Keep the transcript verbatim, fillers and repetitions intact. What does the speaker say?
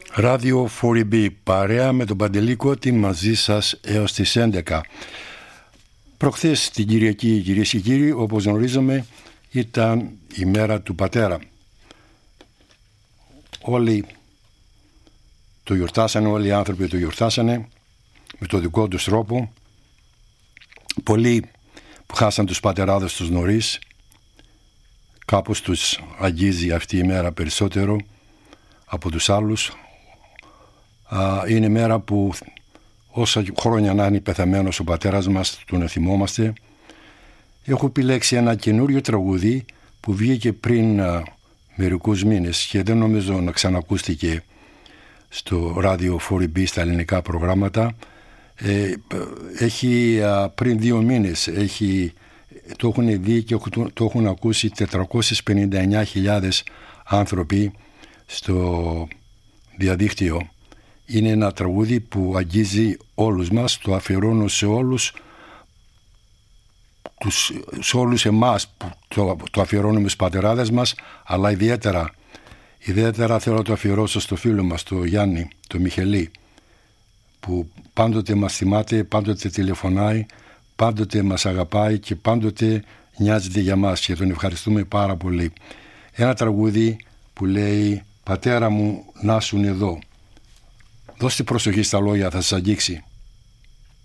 Ράδιο φορ μπι, παρέα με τον Παντελή Κώτη, μαζί σας έως τις έντεκα. Προχθές την Κυριακή, κυρίες και κύριοι, όπως γνωρίζαμε, ήταν η μέρα του πατέρα. Όλοι το γιορτάσανε, όλοι οι άνθρωποι το γιορτάσανε με το δικό τους τρόπο. Πολλοί που χάσαν τους πατεράδες τους νωρίς, κάπως τους αγγίζει αυτή η μέρα περισσότερο από τους άλλους. Είναι μέρα που όσα χρόνια να είναι πεθαμένος ο πατέρας μας, τον θυμόμαστε. Έχω επιλέξει ένα καινούριο τραγούδι που βγήκε πριν α, μερικούς μήνες και δεν νομίζω να ξανακούστηκε στο ράδιο φορ μπι στα ελληνικά προγράμματα. Ε, έχει α, πριν δύο μήνες έχει, το έχουν δει και το, το έχουν ακούσει τετρακόσιες πενήντα εννιά χιλιάδες άνθρωποι στο διαδίκτυο. Είναι ένα τραγούδι που αγγίζει όλους μας, το αφιερώνω σε όλους τους, σε όλους εμάς που το, το αφιερώνουμε στους πατεράδες μας, αλλά ιδιαίτερα ιδιαίτερα θέλω να το αφιερώσω στο φίλο μας, το Γιάννη, το Μιχελή, που πάντοτε μας θυμάται, πάντοτε τηλεφωνάει, πάντοτε μας αγαπάει και πάντοτε νοιάζεται για μας και τον ευχαριστούμε πάρα πολύ. Ένα τραγούδι που λέει «Πατέρα μου, να σουν εδώ». Δώστε προσοχή στα λόγια, θα σας αγγίξει.